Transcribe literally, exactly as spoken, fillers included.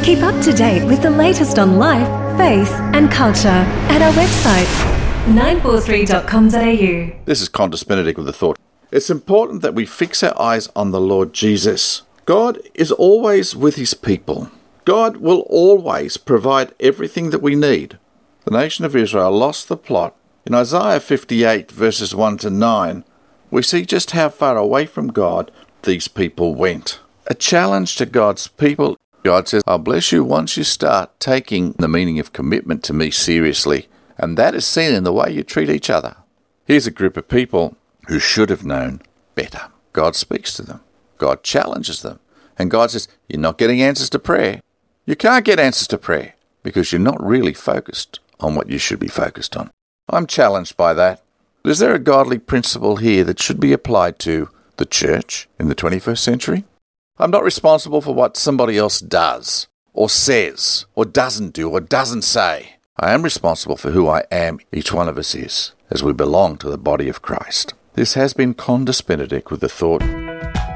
Keep up to date with the latest on life, faith and culture at our website, nine four three dot com dot a u. This is Qantas Benedict with a thought. It's important that we fix our eyes on the Lord Jesus. God is always with his people. God will always provide everything that we need. The nation of Israel lost the plot. In Isaiah fifty-eight, verses one to nine, we see just how far away from God these people went. A challenge to God's people. God says, I'll bless you once you start taking the meaning of commitment to me seriously, and that is seen in the way you treat each other. Here's a group of people who should have known better. God speaks to them. God challenges them. And God says, you're not getting answers to prayer. You can't get answers to prayer because you're not really focused on what you should be focused on. I'm challenged by that. Is there a godly principle here that should be applied to the church in the twenty-first century? I'm not responsible for what somebody else does, or says, or doesn't do, or doesn't say. I am responsible for who I am, each one of us is, as we belong to the body of Christ. This has been Qantas Benedict with the thought,